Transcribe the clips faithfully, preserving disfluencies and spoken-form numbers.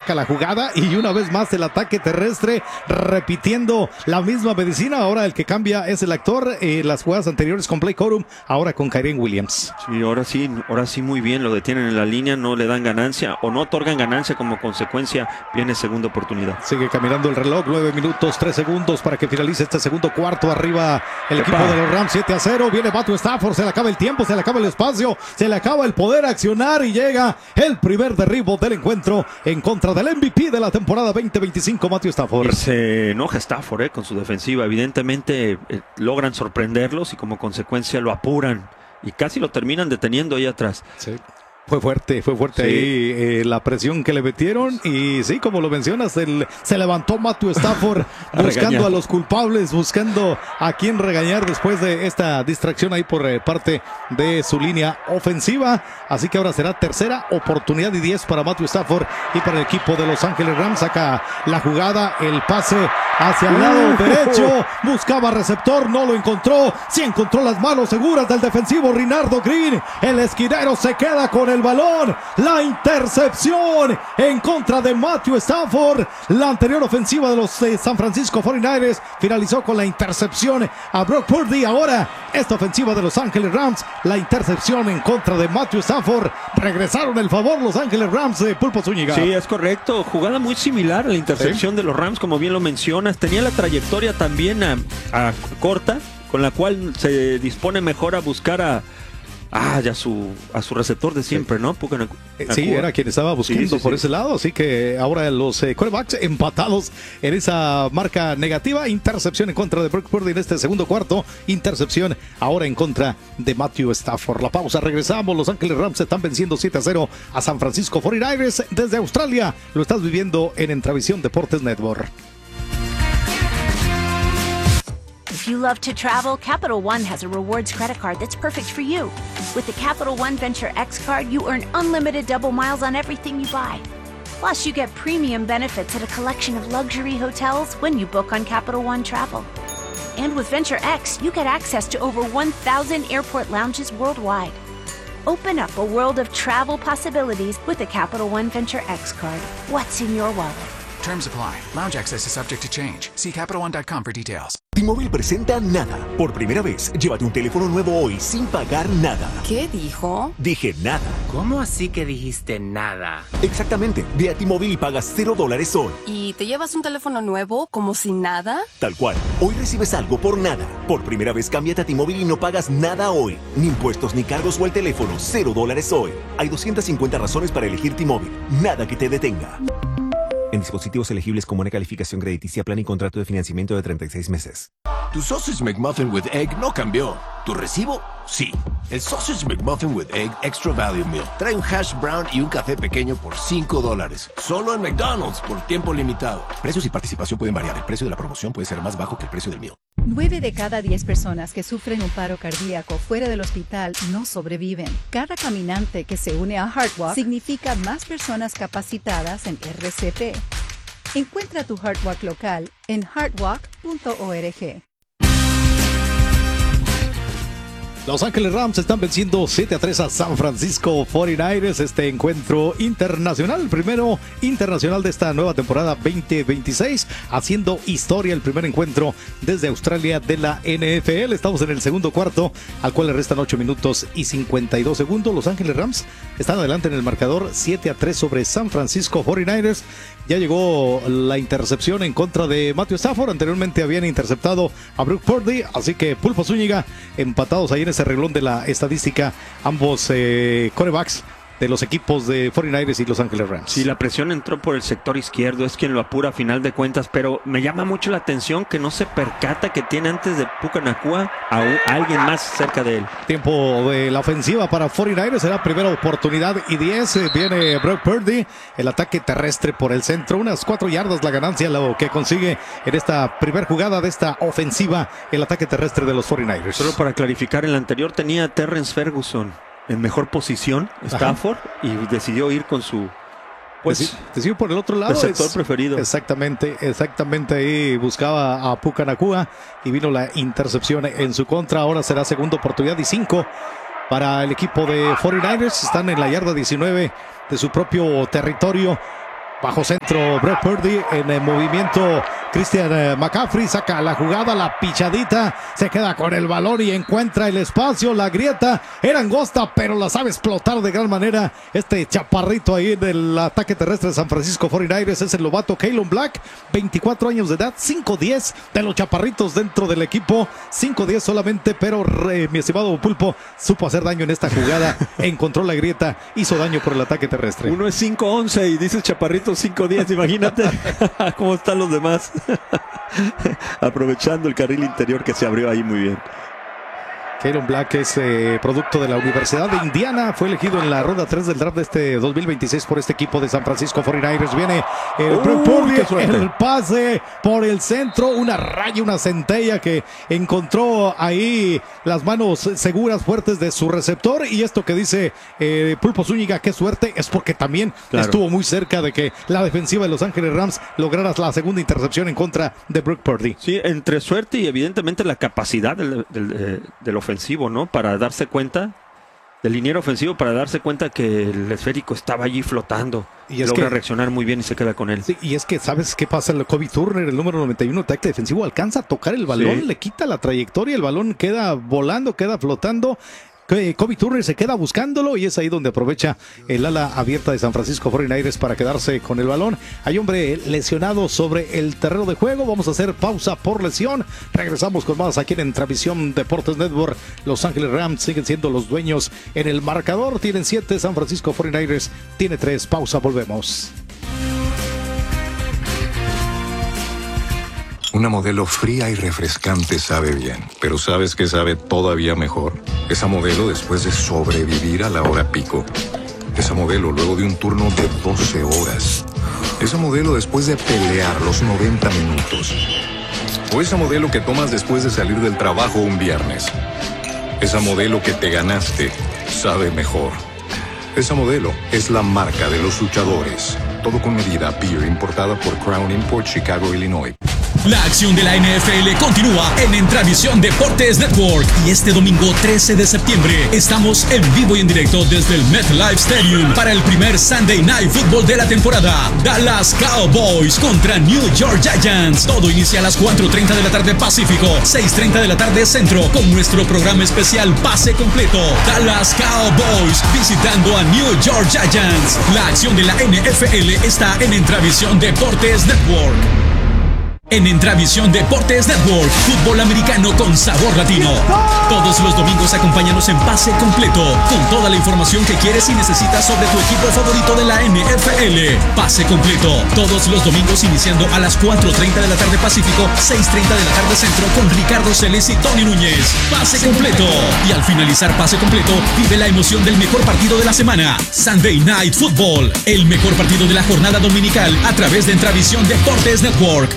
saca la jugada y una vez más el ataque terrestre repitiendo la misma medicina. Ahora el que cambia es el actor. Eh, las jugadas anteriores con Blake Corum, ahora con Kyren Williams. Sí, ahora sí, ahora sí muy bien, lo detienen en la línea, no le dan ganancia o no otorgan ganancia, como consecuencia viene segunda oportunidad. Sigue caminando el reloj, nueve minutos, tres segundos para que finalice este segundo cuarto. Arriba el equipo de los Rams, siete a cero. Viene Matthew Stafford, se le acaba el tiempo, se le acaba el espacio, se le acaba el poder accionar y llega el primer derribo del encuentro en contra del M V P de la temporada veinte veinticinco, Matthew Stafford. Y se enoja Stafford eh, con su defensiva. Evidentemente eh, logran sorprenderlos y como consecuencia lo apuran y casi lo terminan deteniendo ahí atrás. Sí. Fue fuerte, fue fuerte sí. ahí eh, la presión que le metieron y sí, como lo mencionas, el, se levantó Matthew Stafford a buscando regañar. a los culpables, buscando a quién regañar después de esta distracción ahí por eh, parte de su línea ofensiva. Así que ahora será tercera oportunidad y diez para Matthew Stafford y para el equipo de Los Ángeles Rams. Saca la jugada, el pase hacia el lado uh, derecho, buscaba receptor, no lo encontró, sí encontró las manos seguras del defensivo Rinaldo Green. El esquinero se queda con el balón, la intercepción en contra de Matthew Stafford. La anterior ofensiva de los eh, San Francisco cuarenta y nueve ers finalizó con la intercepción a Brock Purdy. Ahora esta ofensiva de Los Ángeles Rams, la intercepción en contra de Matthew Stafford. Regresaron el favor Los Ángeles Rams de Pulpo Zúñiga. Sí, es correcto, jugada muy similar a la intercepción ¿Sí? de los Rams, como bien lo mencionas. Tenía la trayectoria también a, a corta, con la cual se dispone mejor a buscar a Ah, ya su, a su receptor de siempre, ¿no? Puka sí, era quien estaba buscando sí, sí, por sí. ese lado, así que ahora los eh, quarterbacks empatados en esa marca negativa. Intercepción en contra de Brock Purdy en este segundo cuarto, intercepción ahora en contra de Matthew Stafford. La pausa, regresamos. Los Ángeles Rams están venciendo siete a cero a San Francisco cuarenta y nueve ers desde Australia. Lo estás viviendo en Entravisión Deportes Network. If you love to travel, Capital One has a rewards credit card that's perfect for you. With the Capital One Venture X card, you earn unlimited double miles on everything you buy. Plus, you get premium benefits at a collection of luxury hotels when you book on Capital One Travel. And with Venture X, you get access to over one thousand airport lounges worldwide. Open up a world of travel possibilities with the Capital One Venture X card. What's in your wallet? Terms apply. Lounge access is subject to change. See Capital One dot com for details. T-Mobile presenta Nada. Por primera vez, llévate un teléfono nuevo hoy sin pagar nada. ¿Qué dijo? Dije nada. ¿Cómo así que dijiste nada? Exactamente. Ve a T-Mobile y pagas cero dólares hoy. ¿Y te llevas un teléfono nuevo como sin nada? Tal cual. Hoy recibes algo por nada. Por primera vez, cámbiate a T-Mobile y no pagas nada hoy. Ni impuestos, ni cargos o el teléfono. Cero dólares hoy. Hay doscientas cincuenta razones para elegir T-Mobile. Nada que te detenga. En dispositivos elegibles con buena calificación crediticia, plan y contrato de financiamiento de treinta y seis meses. Tu Sausage McMuffin with Egg no cambió. ¿Tu recibo? Sí. El Sausage McMuffin with Egg Extra Value Meal trae un hash brown y un café pequeño por cinco dólares. Solo en McDonald's por tiempo limitado. Precios y participación pueden variar. El precio de la promoción puede ser más bajo que el precio del meal. nueve de cada diez personas que sufren un paro cardíaco fuera del hospital no sobreviven. Cada caminante que se une a HeartWalk significa más personas capacitadas en R C P. Encuentra tu HeartWalk local en heartwalk punto org. Los Ángeles Rams están venciendo siete a tres a San Francisco cuarenta y nueve ers. Este encuentro internacional, el primero internacional de esta nueva temporada veinte veintiséis, haciendo historia, el primer encuentro desde Australia de la N F L. Estamos en el segundo cuarto, al cual le restan ocho minutos y cincuenta y dos segundos. Los Ángeles Rams están adelante en el marcador siete a tres sobre San Francisco cuarenta y nueve ers. Ya llegó la intercepción en contra de Matthew Stafford. Anteriormente habían interceptado a Brock Purdy, así que Pulpo Zúñiga empatados ahí en ese reglón de la estadística, ambos eh, quarterbacks de los equipos de cuarenta y nueve ers y Los Ángeles Rams. Sí, la presión entró por el sector izquierdo, es quien lo apura a final de cuentas, pero me llama mucho la atención que no se percata que tiene antes de Puka Nacua a, un, a alguien más cerca de él. Tiempo de la ofensiva para cuarenta y nueve ers, será primera oportunidad y diez. Viene Brock Purdy, el ataque terrestre por el centro, unas cuatro yardas la ganancia, lo que consigue en esta primera jugada de esta ofensiva, el ataque terrestre de los cuarenta y nueve ers. Solo para clarificar, en la anterior tenía a Terrence Ferguson en mejor posición, Stafford, ajá, y decidió ir con su pues decidió por el otro lado, receptor es, preferido. Exactamente, exactamente ahí buscaba a Puka Nacua y vino la intercepción en su contra. Ahora será segunda oportunidad y cinco para el equipo de cuarenta y nueve ers. Están en la yarda diecinueve de su propio territorio. Bajo centro, Brock Purdy en el movimiento. Christian McCaffrey saca la jugada, la pichadita, se queda con el balón y encuentra el espacio, la grieta era angosta, pero la sabe explotar de gran manera este chaparrito ahí del ataque terrestre de San Francisco cuarenta y nueve ers. Es el novato Kaelon Black, veinticuatro años de edad, cinco diez de los chaparritos dentro del equipo, cinco diez solamente, pero re, mi estimado Pulpo supo hacer daño en esta jugada, encontró la grieta, hizo daño por el ataque terrestre. Uno es cinco once y dices chaparrito cinco diez, imagínate cómo están los demás. Aprovechando el carril interior que se abrió ahí muy bien. Kaelon Black es eh, producto de la Universidad de Indiana. Fue elegido en la ronda tres del draft de este dos mil veintiséis por este equipo de San Francisco cuarenta y nueve ers. Viene el, uh, Purdy, el pase por el centro. Una raya, una centella que encontró ahí las manos seguras, fuertes de su receptor. Y esto que dice eh, Pulpo Zúñiga, qué suerte, es porque también claro, estuvo muy cerca de que la defensiva de Los Ángeles Rams lograra la segunda intercepción en contra de Brock Purdy. Sí, entre suerte y evidentemente la capacidad del, del, del, del ofensivo, ¿no? Para darse cuenta, del liniero ofensivo, para darse cuenta que el esférico estaba allí flotando. Y es logra que reaccionar muy bien y se queda con él. Sí, y es que, ¿sabes qué pasa? El Kobe Turner, el número noventa y uno, tackle defensivo, alcanza a tocar el balón, sí, le quita la trayectoria, el balón queda volando, queda flotando. Kobe Turner se queda buscándolo y es ahí donde aprovecha el ala abierta de San Francisco cuarenta y nueve ers para quedarse con el balón. Hay hombre lesionado sobre el terreno de juego. Vamos a hacer pausa por lesión. Regresamos con más aquí en Travisión Deportes Network. Los Ángeles Rams siguen siendo los dueños en el marcador. Tienen siete, San Francisco cuarenta y nueve ers tiene tres. Pausa, volvemos. Una Modelo fría y refrescante sabe bien, pero ¿sabes qué sabe todavía mejor? Esa Modelo después de sobrevivir a la hora pico. Esa Modelo luego de un turno de doce horas. Esa Modelo después de pelear los noventa minutos. O esa Modelo que tomas después de salir del trabajo un viernes. Esa Modelo que te ganaste sabe mejor. Esa Modelo es la marca de los luchadores. Todo con medida, beer importada por Crown Import, Chicago, Illinois. La acción de la N F L continúa en Entravisión Deportes Network y este domingo trece de septiembre estamos en vivo y en directo desde el MetLife Stadium para el primer Sunday Night Football de la temporada. Dallas Cowboys contra New York Giants. Todo inicia a las cuatro treinta de la tarde Pacífico, seis treinta de la tarde Centro con nuestro programa especial Pase Completo. Dallas Cowboys visitando a New York Giants. La acción de la N F L está en Entravisión Deportes Network. En Entravisión Deportes Network, fútbol americano con sabor latino. Todos los domingos acompáñanos en Pase Completo, con toda la información que quieres y necesitas sobre tu equipo favorito de la N F L. Pase Completo, todos los domingos iniciando a las cuatro treinta de la tarde Pacífico, seis treinta de la tarde Centro con Ricardo Celes y Tony Núñez. Pase Completo. Y al finalizar Pase Completo, vive la emoción del mejor partido de la semana. Sunday Night Football, el mejor partido de la jornada dominical a través de Entravisión Deportes Network.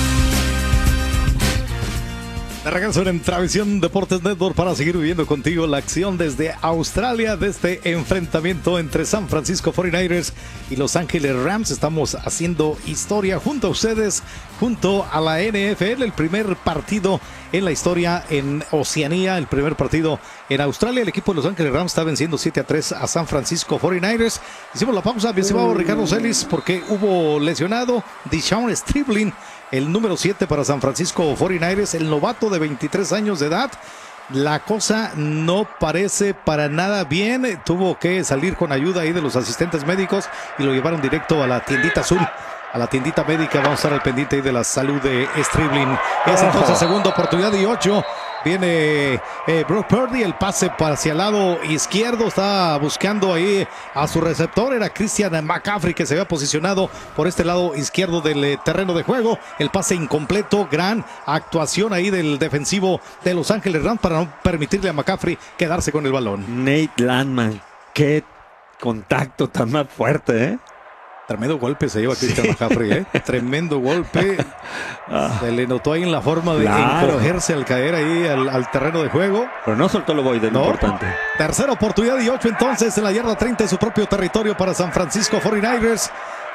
De regreso en Travisión Deportes Network para seguir viviendo contigo la acción desde Australia de este enfrentamiento entre San Francisco cuarenta y nueve ers y Los Ángeles Rams. Estamos haciendo historia junto a ustedes, junto a la N F L, el primer partido en la historia en Oceanía, el primer partido en Australia. El equipo de Los Ángeles Rams está venciendo siete a tres a San Francisco cuarenta y nueve ers. Hicimos la pausa, mi estimado Ricardo Celis, porque hubo lesionado DeSean Stribling, el número siete para San Francisco cuarenta y nueve ers, el novato de veintitrés años de edad. La cosa no parece para nada bien. Tuvo que salir con ayuda ahí de los asistentes médicos y lo llevaron directo a la tiendita azul, a la tiendita médica. Vamos a estar al pendiente ahí de la salud de Stribling. Es entonces segunda oportunidad y ocho. Viene eh, Brock Purdy, el pase hacia el lado izquierdo, está buscando ahí a su receptor, era Christian McCaffrey que se había posicionado por este lado izquierdo del eh, terreno de juego. El pase incompleto, gran actuación ahí del defensivo de Los Ángeles Rams para no permitirle a McCaffrey quedarse con el balón. Nate Landman, qué contacto tan más fuerte, ¿eh? Tremendo golpe se lleva Christian sí. McCaffrey, ¿eh? Tremendo golpe. Se le notó ahí en la forma de claro. encogerse al caer ahí al, al terreno de juego. Pero no soltó el ovoide, no. Importante. Tercera oportunidad y ocho entonces en la yarda treinta de su propio territorio para San Francisco cuarenta y nueve ers.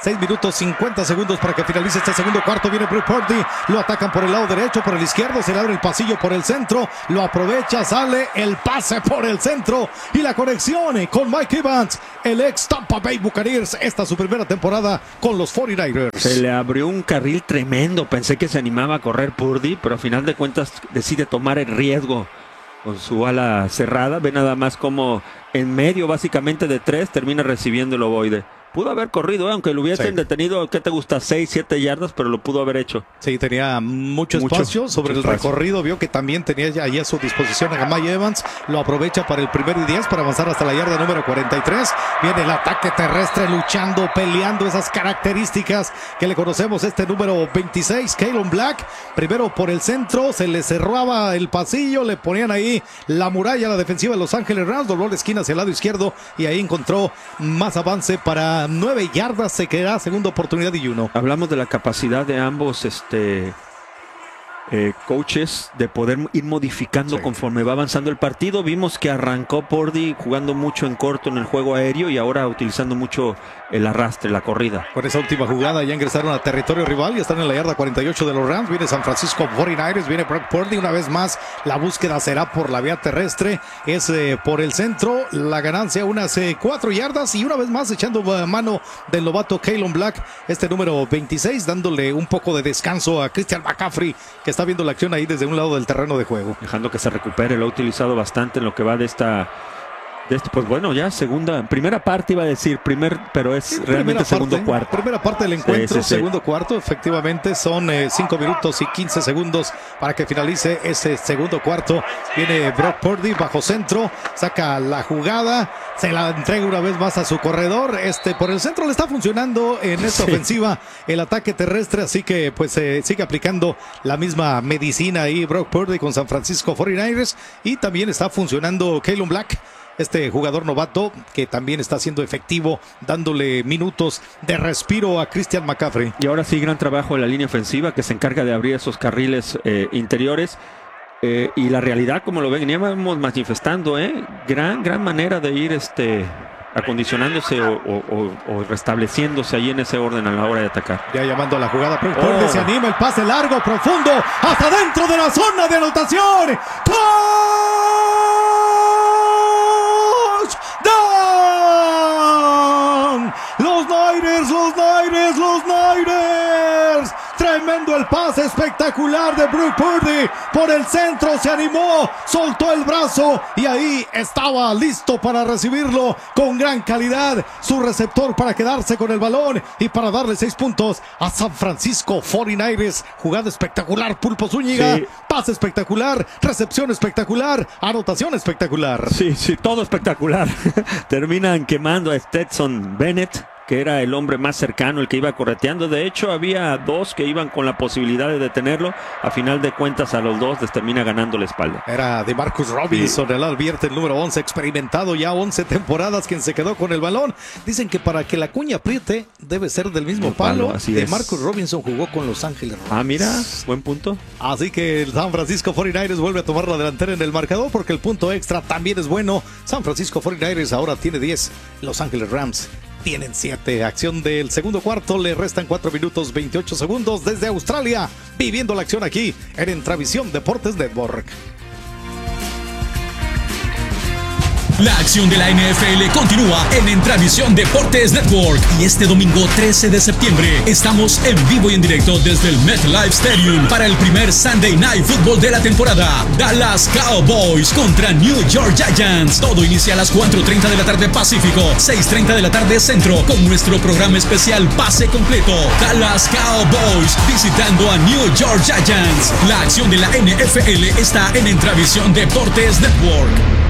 seis minutos cincuenta segundos para que finalice este segundo cuarto. Viene Brock Purdy, lo atacan por el lado derecho, por el izquierdo, se le abre el pasillo por el centro, lo aprovecha, sale el pase por el centro y la conexión con Mike Evans, el ex Tampa Bay Buccaneers, esta su primera temporada con los cuarenta y nueve ers. Se le abrió un carril tremendo, pensé que se animaba a correr Purdy, pero a final de cuentas decide tomar el riesgo con su ala cerrada. Ve nada más como en medio básicamente de tres termina recibiendo el ovoide. Pudo haber corrido, ¿eh? Aunque lo hubiesen sí. detenido, ¿qué te gusta? seis, siete yardas, pero lo pudo haber hecho. Sí, tenía mucho espacio mucho, sobre mucho el espacio. Recorrido. Vio que también tenía ya ahí a su disposición a Jamai Evans. Lo aprovecha para el primero y diez para avanzar hasta la yarda número cuarenta y tres. Viene el ataque terrestre luchando, peleando, esas características que le conocemos. Este número veintiséis, Keylon Black. Primero por el centro, se le cerraba el pasillo, le ponían ahí la muralla a la defensiva de Los Ángeles Rams. Dobló la esquina hacia el lado izquierdo y ahí encontró más avance para nueve yardas, se queda segunda oportunidad y uno. Hablamos de la capacidad de ambos este eh, coaches de poder ir modificando sí. conforme va avanzando el partido. Vimos que arrancó Purdy jugando mucho en corto en el juego aéreo y ahora utilizando mucho el arrastre, la corrida. Con esa última jugada ya ingresaron a territorio rival y están en la yarda cuarenta y ocho de los Rams. Viene San Francisco cuarenta y nueve ers, viene Brock Purdy. Una vez más la búsqueda será por la vía terrestre, es eh, por el centro, la ganancia unas eh, cuatro yardas y una vez más echando mano del novato Keylon Black, este número veintiséis, dándole un poco de descanso a Christian McCaffrey, que está viendo la acción ahí desde un lado del terreno de juego. Dejando que se recupere, lo ha utilizado bastante en lo que va de esta... De esto, pues bueno, ya segunda, primera parte iba a decir, primer, pero es sí, realmente segundo parte, cuarto. Primera parte del encuentro, sí, sí, segundo sí. cuarto, efectivamente son eh, cinco minutos y quince segundos para que finalice ese segundo cuarto. Viene Brock Purdy bajo centro, saca la jugada, se la entrega una vez más a su corredor. Este por el centro le está funcionando en esta sí. ofensiva el ataque terrestre, así que pues eh, sigue aplicando la misma medicina ahí Brock Purdy con San Francisco cuarenta y nueve ers y también está funcionando Keylon Black, este jugador novato que también está siendo efectivo, dándole minutos de respiro a Christian McCaffrey. Y ahora sí, gran trabajo en la línea ofensiva que se encarga de abrir esos carriles eh, interiores. Eh, y la realidad, como lo veníamos manifestando, eh, gran, gran manera de ir este, acondicionándose o, o, o, o restableciéndose ahí en ese orden a la hora de atacar. Ya llamando a la jugada, oh. se anima el pase largo, profundo, hasta dentro de la zona de anotación. ¡Down! Los Niners, los Niners, los Niners. Tremendo el pase espectacular de Brock Purdy por el centro, se animó, soltó el brazo y ahí estaba listo para recibirlo con gran calidad. Su receptor para quedarse con el balón y para darle seis puntos a San Francisco cuarenta y nueve ers. Jugada espectacular, Pulpo Zúñiga, sí. pase espectacular, recepción espectacular, anotación espectacular. Sí, sí, todo espectacular. Terminan quemando a Stetson Bennett, que era el hombre más cercano, el que iba correteando. De hecho, había dos que iban con la posibilidad de detenerlo. A final de cuentas, a los dos les termina ganando la espalda. Era de Marcus Robinson, sí. el advierte, el número once, experimentado ya once temporadas, quien se quedó con el balón. Dicen que para que la cuña apriete, debe ser del mismo el palo. palo así de es. Marcus Robinson jugó con Los Ángeles Rams. Ah, mira, buen punto. Así que el San Francisco cuarenta y nueve ers vuelve a tomar la delantera en el marcador, porque el punto extra también es bueno. San Francisco cuarenta y nueve ers ahora tiene diez. Los Ángeles Rams tienen siete. Acción del segundo cuarto, le restan cuatro minutos veintiocho segundos desde Australia, viviendo la acción aquí en Entravisión Deportes Network. La acción de la N F L continúa en Entravisión Deportes Network y este domingo trece de septiembre estamos en vivo y en directo desde el MetLife Stadium para el primer Sunday Night Football de la temporada. Dallas Cowboys contra New York Giants. Todo inicia a las cuatro treinta de la tarde Pacífico, seis treinta de la tarde Centro, con nuestro programa especial Pase Completo. Dallas Cowboys visitando a New York Giants. La acción de la N F L está en Entravisión Deportes Network.